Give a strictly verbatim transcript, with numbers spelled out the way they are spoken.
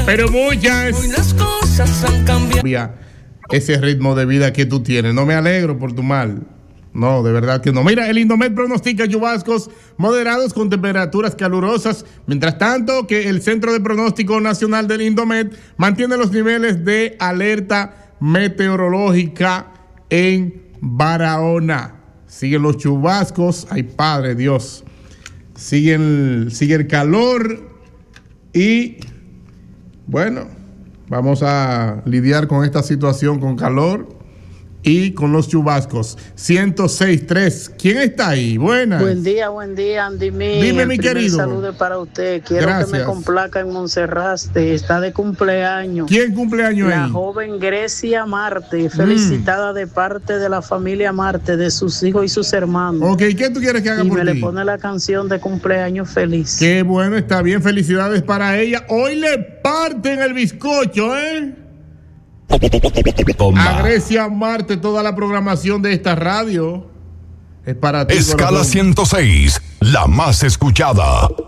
pero muchas. Hoy las cosas han cambiado. Ese ritmo de vida que tú tienes. No me alegro por tu mal. No, de verdad que no. Mira, el Indomet pronostica chubascos moderados con temperaturas calurosas. Mientras tanto, que el Centro de Pronóstico Nacional del Indomet mantiene los niveles de alerta meteorológica en Barahona. Siguen los chubascos. Ay, Padre Dios. Siguen, sigue el calor. Y, bueno, vamos a lidiar con esta situación con calor y con los chubascos. ciento seis punto tres. ¿Quién está ahí? Buenas. Buen día, buen día, Andy Mí. Dime, mi primer querido. Saludos para usted. Quiero Gracias. que me complazca en Monserrate. Está de cumpleaños. ¿Quién cumpleaños La ahí? joven Grecia Marte, felicitada mm. de parte de la familia Marte, de sus hijos y sus hermanos. Ok, ¿qué tú quieres que haga y por me ti? le pone la canción de cumpleaños feliz. Qué bueno, está bien. Felicidades para ella. Hoy le parten el bizcocho, ¿eh? A Grecia Marte, toda la programación de esta radio es para ti. Escala ciento seis, la más escuchada.